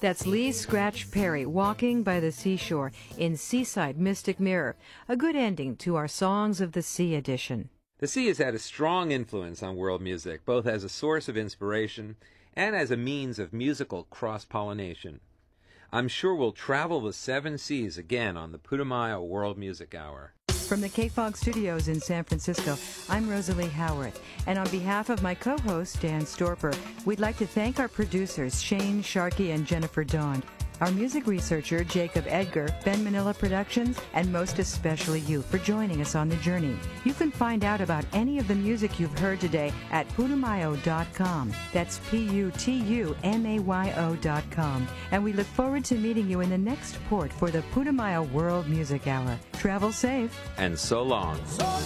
That's Lee Scratch Perry, Walking by the Seashore in Seaside Mystic Mirror, a good ending to our Songs of the Sea edition. The sea has had a strong influence on world music, both as a source of inspiration and as a means of musical cross-pollination. I'm sure we'll travel the seven seas again on the Putumayo World Music Hour. From the KFOG studios in San Francisco, I'm Rosalie Howarth, and on behalf of my co-host, Dan Storper, we'd like to thank our producers, Shane Sharkey and Jennifer Dawn, our music researcher, Jacob Edgar, Ben Manila Productions, and most especially you for joining us on the journey. You can find out about any of the music you've heard today at Putumayo.com. That's Putumayo.com. And we look forward to meeting you in the next port for the Putumayo World Music Hour. Travel safe. And so long.